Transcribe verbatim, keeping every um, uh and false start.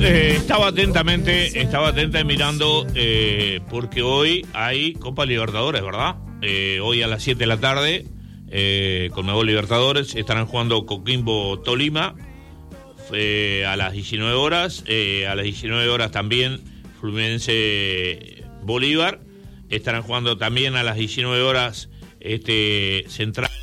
eh, estaba atentamente, estaba atenta mirando, eh, porque hoy hay Copa Libertadores, ¿verdad? Eh, hoy a las siete de la tarde, eh, Conmebol Libertadores, estarán jugando Coquimbo Tolima, eh, a las diecinueve horas, eh, a las diecinueve horas también Fluminense Bolívar, estarán jugando también a las diecinueve horas este Central